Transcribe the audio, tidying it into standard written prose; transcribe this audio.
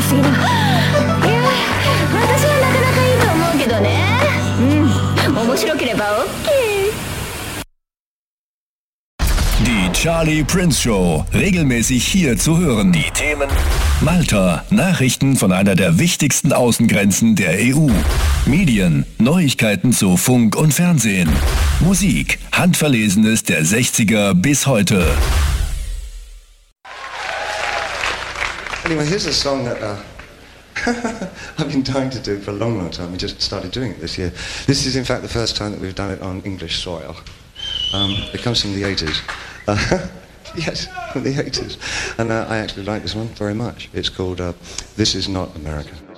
すぎだ。いや、私はなかなかいいと思うけどね。面白ければ OK。 Die Charlie Prince Show, regelmäßig hier zu hören. Die Themen: Malta, Nachrichten von einer der wichtigsten Außengrenzen der EU. Medien, Neuigkeiten zu Funk und Fernsehen. Musik, Handverlesenes der 60er bis heute. Anyway, here's a song that I've been dying to do for a long, long time. We just started doing it this year. This is in fact the first time that we've done it on English soil. It comes from the 80s. Yes, from the 80s. And I actually like this one very much. It's called This Is Not America.